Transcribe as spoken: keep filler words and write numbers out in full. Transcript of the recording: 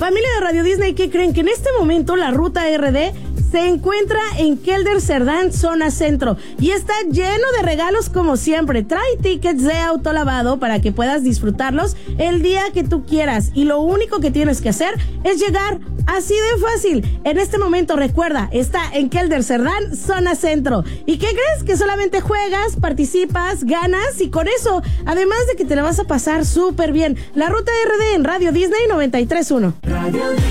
Familia de Radio Disney, ¿qué creen? Que en este momento la ruta R D se encuentra en Kelder Cerdán, zona centro, y está lleno de regalos como siempre. Trae tickets de autolavado para que puedas disfrutarlos el día que tú quieras, y lo único que tienes que hacer es llegar así de fácil. En este momento, recuerda, está en Kelder Cerdán, zona centro. ¿Y qué crees? Que solamente juegas, participas, ganas, y con eso, además de que te la vas a pasar súper bien. La ruta R D en Radio Disney noventa y tres punto uno.